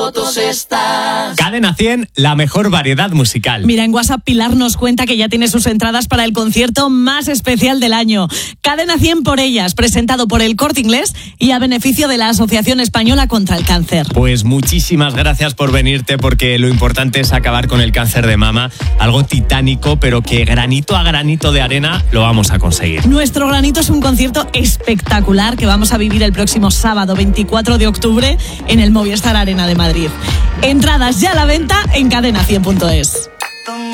fotos estás. Cadena 100, la mejor variedad musical. Mira, en WhatsApp Pilar nos cuenta que ya tiene sus entradas para el concierto más especial del año. Cadena 100 por ellas, presentado por El Corte Inglés y a beneficio de la Asociación Española contra el Cáncer. Pues muchísimas gracias por venirte, porque lo importante es acabar con el cáncer de mama, algo titánico, pero que granito a granito de arena lo vamos a conseguir. Nuestro granito es un concierto espectacular que vamos a vivir el próximo sábado 24 de octubre en el Movistar Arena de Madrid. Entradas ya a la venta en cadena100.es.